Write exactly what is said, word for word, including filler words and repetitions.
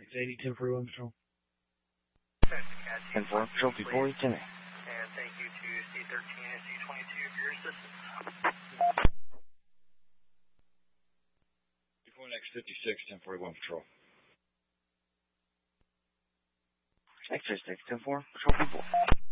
six eighty, ten forty-one Patrol. ten four, Patrol P four, ten A. And thank you to C thirteen and C twenty-two for your assistance. P four X fifty-six, ten forty-one Patrol. X fifty-six, ten four, Patrol P four.